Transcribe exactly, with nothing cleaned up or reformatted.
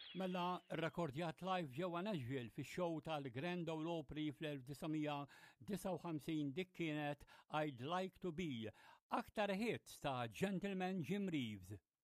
Mela rrakordjat live ġewwa Nashville fix-show tal-Grand Ole Opry fl-1959 dik kienet I'd Like to Be, aktar hits ta' Gentleman Jim Reeves.